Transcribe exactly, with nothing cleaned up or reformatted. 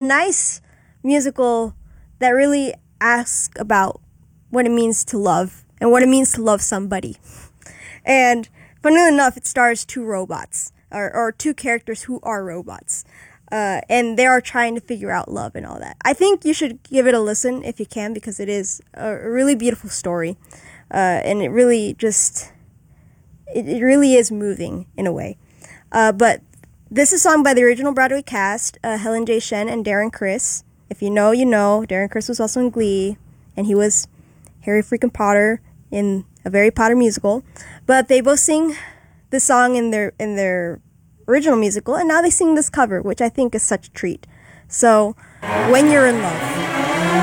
nice musical that really asks about what it means to love and what it means to love somebody. And funnily enough, it stars two robots, or, or two characters who are robots. Uh, and they are trying to figure out love and all that. I think you should give it a listen if you can, because it is a really beautiful story. Uh, and it really just, it, it really is moving in a way. Uh, but this is sung by the original Broadway cast, uh, Helen J. Shen and Darren Criss. If you know, you know. Darren Criss was also in Glee, and he was Harry freaking Potter in a very Potter musical. But they both sing this song in their in their original musical, and now they sing this cover, which I think is such a treat. So, When You're in Love.